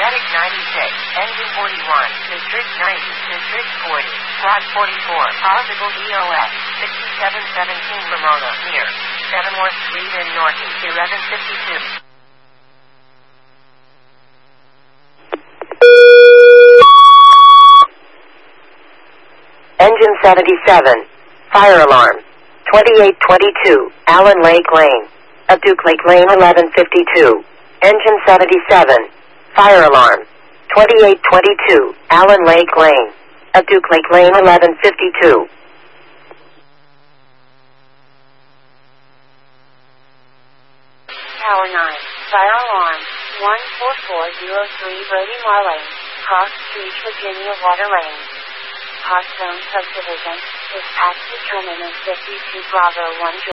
Static 96, Engine 41, District 90, District 40, Plot 44, Possible EOS, 6717 Ramona, near Sevenworth Street in Northeast 1152. Engine 77, fire alarm, 2822, Allen Lake Lane, at Duke Lake Lane 1152. Engine 77, fire alarm, 2822, Allen Lake Lane, at Duke Lake Lane 1152. Tower 9, fire alarm, 14403 Brody Mar Lane, Cross Street, Virginia Water Lane. Park Zone Subdivision, dispatch to terminus 52 Bravo 1.